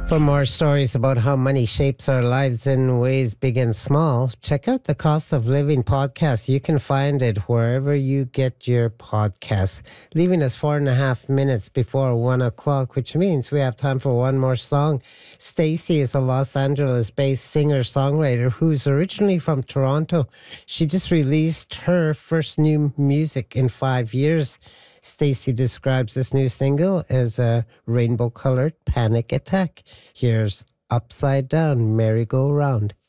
For more stories about how money shapes our lives in ways big and small, check out the Cost of Living podcast. You can find it wherever you get your podcasts. Leaving us 4.5 minutes before 1 o'clock, which means we have time for one more song. Stacey is a Los Angeles-based singer-songwriter who's originally from Toronto. She just released her first new music in 5 years. Stacey describes this new single as a rainbow-colored panic attack. Here's Upside Down Merry-Go-Round.